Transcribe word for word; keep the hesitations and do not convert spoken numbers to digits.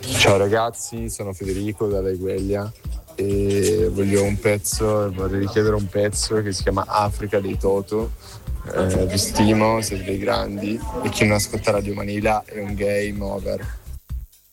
Ciao ragazzi, sono Federico da Regueglia e voglio un pezzo, vorrei richiedere un pezzo che si chiama Africa dei Toto. Eh, vi stimo, siete dei grandi e chi non ascolta Radio Manila è un game over.